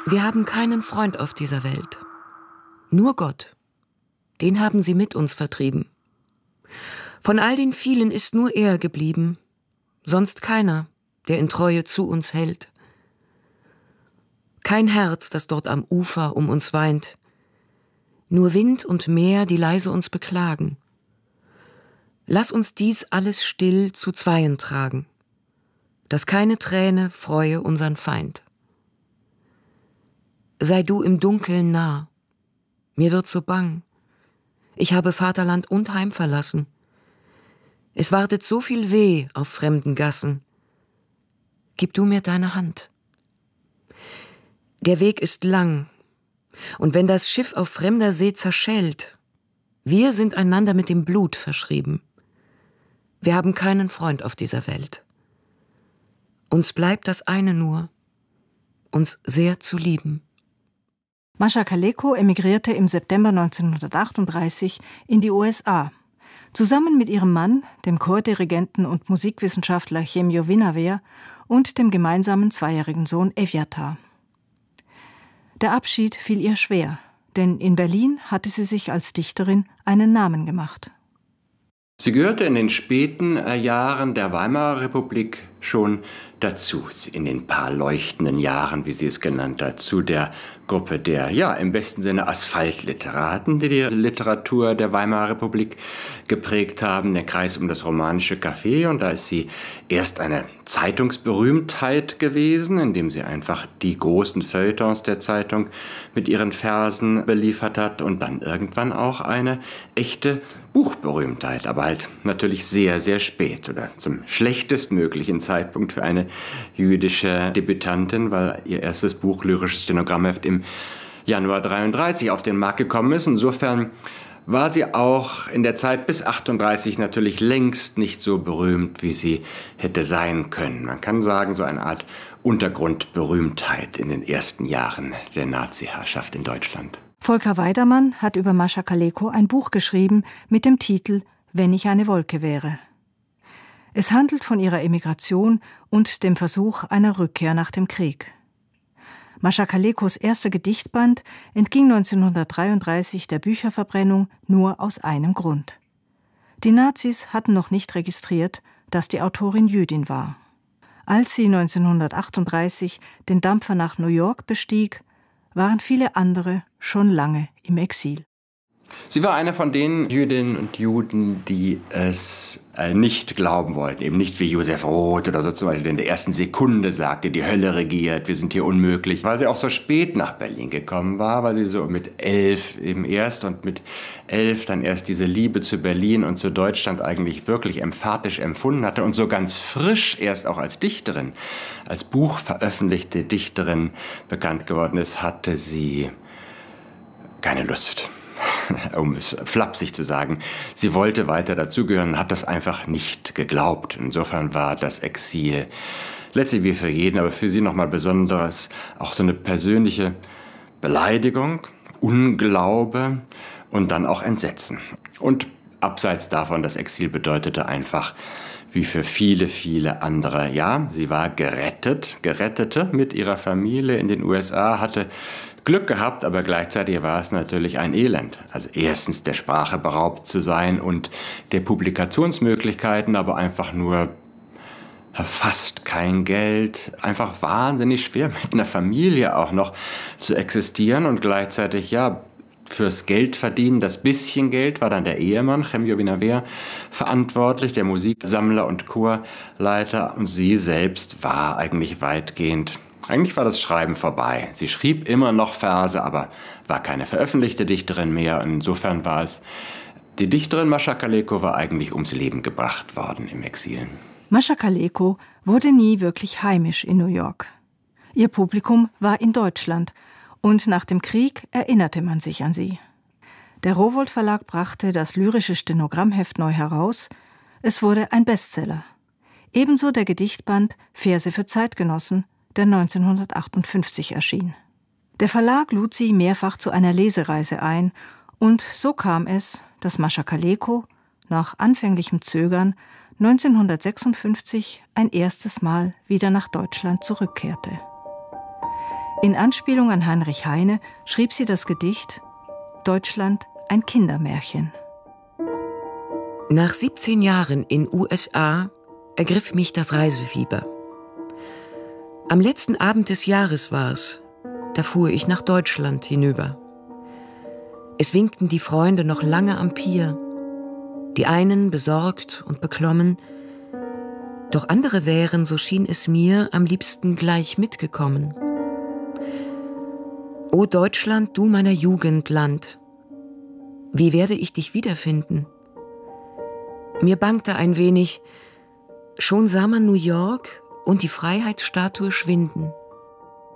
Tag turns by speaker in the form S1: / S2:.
S1: Wir haben keinen Freund auf dieser Welt. Nur Gott. Den haben sie mit uns vertrieben. Von all den vielen ist nur er geblieben, sonst keiner, der in Treue zu uns hält. Kein Herz, das dort am Ufer um uns weint, nur Wind und Meer, die leise uns beklagen. Lass uns dies alles still zu Zweien tragen, dass keine Träne freue unseren Feind. Sei du im Dunkeln nah, mir wird so bang, ich habe Vaterland und Heim verlassen. Es wartet so viel Weh auf fremden Gassen. Gib du mir deine Hand. Der Weg ist lang, und wenn das Schiff auf fremder See zerschellt, wir sind einander mit dem Blut verschrieben. Wir haben keinen Freund auf dieser Welt. Uns bleibt das eine nur, uns sehr zu lieben.
S2: Mascha Kaleko emigrierte im September 1938 in die USA. Zusammen mit ihrem Mann, dem Chordirigenten und Musikwissenschaftler Chemio Vinaver und dem gemeinsamen zweijährigen Sohn Evyatar. Der Abschied fiel ihr schwer, denn in Berlin hatte sie sich als Dichterin einen Namen gemacht.
S3: Sie gehörte in den späten Jahren der Weimarer Republik schon dazu, in den paar leuchtenden Jahren, wie sie es genannt hat, zu der Gruppe der, ja, im besten Sinne Asphaltliteraten, die die Literatur der Weimarer Republik geprägt haben, der Kreis um das romanische Café. Und da ist sie erst eine Zeitungsberühmtheit gewesen, indem sie einfach die großen Feuilletons der Zeitung mit ihren Versen beliefert hat, und dann irgendwann auch eine echte Buchberühmtheit, aber halt natürlich sehr, sehr spät oder zum schlechtestmöglichen Zeitpunkt für eine jüdische Debütantin, weil ihr erstes Buch Lyrisches Stenogrammheft im Januar 1933 auf den Markt gekommen ist. Insofern war sie auch in der Zeit bis 1938 natürlich längst nicht so berühmt, wie sie hätte sein können. Man kann sagen, so eine Art Untergrundberühmtheit in den ersten Jahren der Nazi-Herrschaft in Deutschland.
S2: Volker Weidermann hat über Mascha Kaleko ein Buch geschrieben mit dem Titel »Wenn ich eine Wolke wäre«. Es handelt von ihrer Emigration und dem Versuch einer Rückkehr nach dem Krieg. Mascha Kalekos erster Gedichtband entging 1933 der Bücherverbrennung nur aus einem Grund. Die Nazis hatten noch nicht registriert, dass die Autorin Jüdin war. Als sie 1938 den Dampfer nach New York bestieg, waren viele andere schon lange im Exil.
S3: Sie war eine von den Jüdinnen und Juden, die es nicht glauben wollten. Eben nicht wie Josef Roth oder so zum Beispiel, der in der ersten Sekunde sagte, die Hölle regiert, wir sind hier unmöglich. Weil sie auch so spät nach Berlin gekommen war, weil sie so mit 11 eben erst und mit 11 dann erst diese Liebe zu Berlin und zu Deutschland eigentlich wirklich emphatisch empfunden hatte und so ganz frisch erst auch als Dichterin, als buchveröffentlichte Dichterin bekannt geworden ist, hatte sie keine Lust. Um es flapsig zu sagen, sie wollte weiter dazugehören, hat das einfach nicht geglaubt. Insofern war das Exil letztlich wie für jeden, aber für sie nochmal Besonderes, auch so eine persönliche Beleidigung, Unglaube und dann auch Entsetzen. Und abseits davon, das Exil bedeutete einfach, wie für viele, viele andere, ja, sie war gerettete mit ihrer Familie in den USA, hatte Glück gehabt, aber gleichzeitig war es natürlich ein Elend. Also erstens der Sprache beraubt zu sein und der Publikationsmöglichkeiten, aber einfach nur fast kein Geld. Einfach wahnsinnig schwer mit einer Familie auch noch zu existieren und gleichzeitig, ja, fürs Geldverdienen, das bisschen Geld, war dann der Ehemann, Chemio Vinaver, verantwortlich, der Musiksammler und Chorleiter. Und sie selbst war eigentlich war das Schreiben vorbei. Sie schrieb immer noch Verse, aber war keine veröffentlichte Dichterin mehr. Insofern war es, die Dichterin Mascha Kaleko war eigentlich ums Leben gebracht worden im Exil.
S2: Mascha Kaleko wurde nie wirklich heimisch in New York. Ihr Publikum war in Deutschland und nach dem Krieg erinnerte man sich an sie. Der Rowohlt Verlag brachte das Lyrische Stenogrammheft neu heraus. Es wurde ein Bestseller. Ebenso der Gedichtband Verse für Zeitgenossen, der 1958 erschien. Der Verlag lud sie mehrfach zu einer Lesereise ein und so kam es, dass Mascha Kaleko nach anfänglichem Zögern 1956 ein erstes Mal wieder nach Deutschland zurückkehrte. In Anspielung an Heinrich Heine schrieb sie das Gedicht »Deutschland, ein Kindermärchen«.
S1: Nach 17 Jahren in USA ergriff mich das Reisefieber. Am letzten Abend des Jahres war's, da fuhr ich nach Deutschland hinüber. Es winkten die Freunde noch lange am Pier, die einen besorgt und beklommen, doch andere wären, so schien es mir, am liebsten gleich mitgekommen. O Deutschland, du meiner Jugend Land, wie werde ich dich wiederfinden? Mir bangte ein wenig, schon sah man New York und die Freiheitsstatue schwinden.